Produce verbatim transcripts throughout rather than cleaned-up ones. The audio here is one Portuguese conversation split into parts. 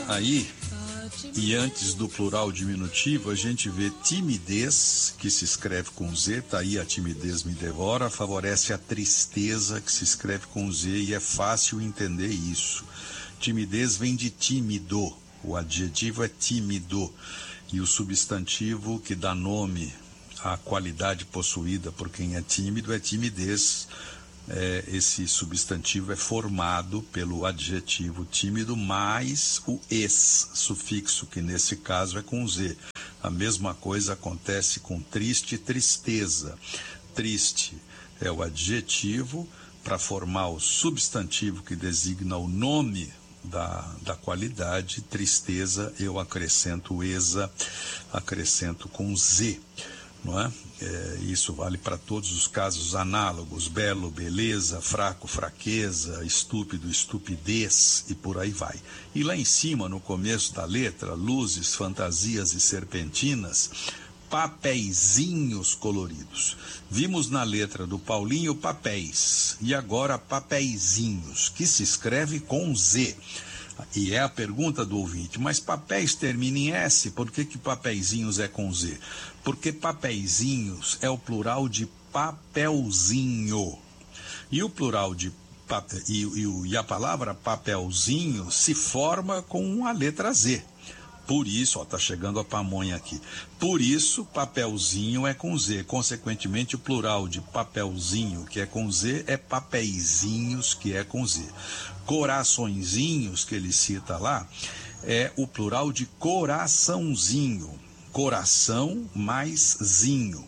aí, e antes do plural diminutivo, a gente vê timidez, que se escreve com Z, tá aí a timidez me devora, favorece a tristeza, que se escreve com Z, e é fácil entender isso. Timidez vem de tímido, o adjetivo é tímido, e o substantivo que dá nome à qualidade possuída por quem é tímido é timidez. É, esse substantivo é formado pelo adjetivo tímido mais o es, sufixo, que nesse caso é com Z. A mesma coisa acontece com triste e tristeza. Triste é o adjetivo para formar o substantivo que designa o nome da, da qualidade. Tristeza eu acrescento esa, acrescento com Z. Não é? É, isso vale para todos os casos análogos: belo, beleza; fraco, fraqueza; estúpido, estupidez, e por aí vai. E lá em cima, no começo da letra, luzes, fantasias e serpentinas, papeizinhos coloridos. Vimos na letra do Paulinho papéis, e agora papeizinhos, que se escreve com Z. E é a pergunta do ouvinte: mas papéis termina em S, por que que papeizinhos é com Z? Porque papeizinhos é o plural de papelzinho. E o plural de papel, e, e, e a palavra papelzinho se forma com a letra Z. Por isso, ó, tá chegando a pamonha aqui. Por isso, papelzinho é com Z. Consequentemente, o plural de papelzinho, que é com Z, é papeizinhos, que é com Z. Coraçõezinhos, que ele cita lá, é o plural de coraçãozinho. Coração mais zinho.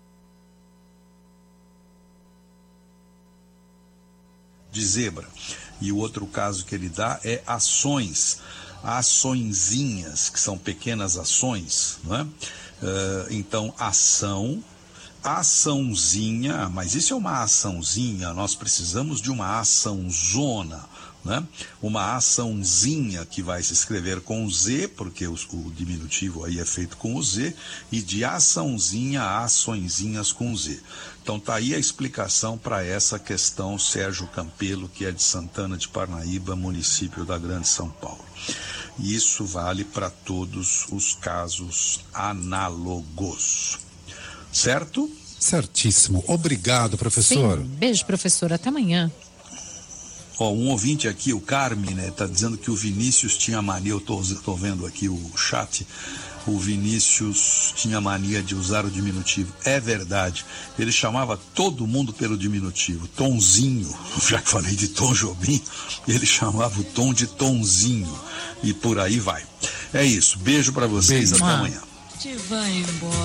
De zebra. E o outro caso que ele dá é ações. Açõezinhas, que são pequenas ações, não é? Uh, então, ação, açãozinha, mas isso é uma açãozinha, nós precisamos de uma açãozona, né? Uma açãozinha que vai se escrever com Z, porque o, o diminutivo aí é feito com o Z, e de açãozinha, açõezinhas com Z. Então tá aí a explicação para essa questão, Sérgio Campelo, que é de Santana de Parnaíba, município da Grande São Paulo. E isso vale para todos os casos análogos. Certo? Certíssimo. Obrigado, professor. Sim, beijo, professor. Até amanhã. Ó, um ouvinte aqui, o Carme, né, tá dizendo que o Vinícius tinha mania, eu tô, tô vendo aqui o chat, o Vinícius tinha mania de usar o diminutivo. É verdade, ele chamava todo mundo pelo diminutivo. Tonzinho, já que falei de Tom Jobim, ele chamava o Tom de Tonzinho, e por aí vai. É isso, beijo pra vocês, Beijo. até Ah. amanhã. Te vai embora.